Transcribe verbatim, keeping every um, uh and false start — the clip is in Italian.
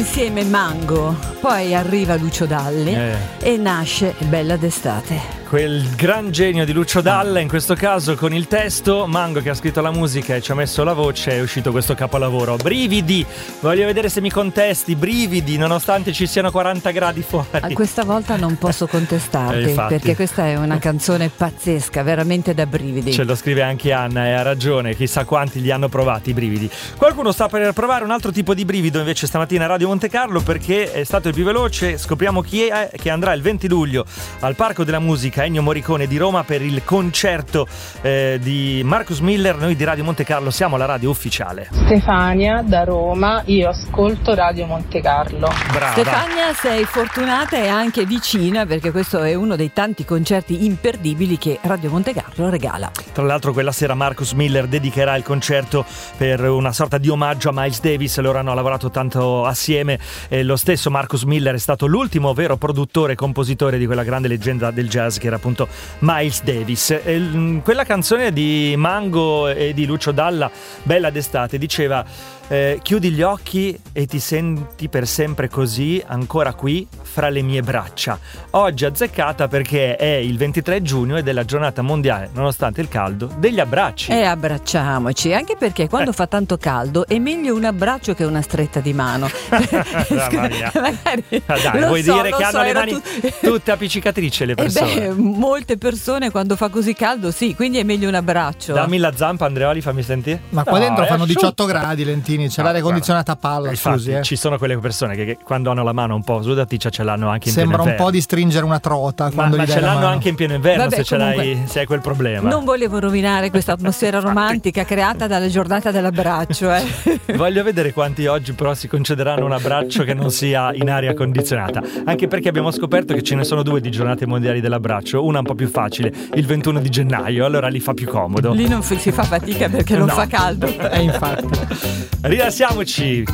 insieme Mango, poi arriva Lucio Dalla eh. e nasce Bella d'estate. Quel gran genio di Lucio Dalla, in questo caso con il testo, Mango che ha scritto la musica e ci ha messo la voce, è uscito questo capolavoro. Brividi, voglio vedere se mi contesti, brividi, nonostante ci siano quaranta gradi fuori. A questa volta non posso contestarti, eh, perché questa è una canzone pazzesca, veramente da brividi. Ce lo scrive anche Anna e ha ragione, chissà quanti li hanno provati i brividi. Qualcuno sta per provare un altro tipo di brivido invece stamattina a Radio Monte Carlo, perché è stato il più veloce. Scopriamo chi è che andrà il venti luglio al Parco della Musica Ennio Morricone di Roma per il concerto eh, di Marcus Miller. Noi di Radio Monte Carlo siamo la radio ufficiale. Stefania da Roma, io ascolto Radio Monte Carlo. Brava. Stefania, sei fortunata e anche vicina, perché questo è uno dei tanti concerti imperdibili che Radio Monte Carlo regala. Tra l'altro quella sera Marcus Miller dedicherà il concerto per una sorta di omaggio a Miles Davis. Loro hanno lavorato tanto assieme e lo stesso Marcus Miller è stato l'ultimo vero produttore e compositore di quella grande leggenda del jazz che era appunto Miles Davis. E quella canzone di Mango e di Lucio Dalla, Bella d'estate, diceva eh, chiudi gli occhi e ti senti per sempre così, ancora qui fra le mie braccia. Oggi azzeccata perché è il ventitré giugno ed è la giornata mondiale, nonostante il caldo, degli abbracci. E abbracciamoci, anche perché quando eh. fa tanto caldo è meglio un abbraccio che una stretta di mano. Mamma mia. Magari, ah, dai, lo vuoi so, dire che so, hanno le mani tu... tutte appiccicatrici le persone? Eh beh, molte persone quando fa così caldo sì, quindi è meglio un abbraccio. Dammi la zampa, Andreoli, fammi sentire. Ma qua no, dentro fanno asciutto. diciotto gradi, Lentini, c'è no, l'aria condizionata a palla. Infatti, scusi, eh. ci sono quelle persone che, che quando hanno la mano un po' sudaticcia ce l'hanno anche in Sembra pieno inverno. un po' di stringere una trota ma, quando ma gli dai ce la l'hanno mano. anche in pieno inverno. Vabbè, se ce comunque, l'hai, se hai quel problema. Non volevo rovinare questa atmosfera romantica creata dalla giornata dell'abbraccio, eh. Voglio vedere quanti oggi però si concederanno un abbraccio che non sia in aria condizionata, anche perché abbiamo scoperto che ce ne sono due di giornate mondiali dell'abbraccio, una un po' più facile, il ventuno di gennaio, allora lì fa più comodo. Lì non si fa fatica perché non no. fa caldo. Eh, infatti. Rilassiamoci,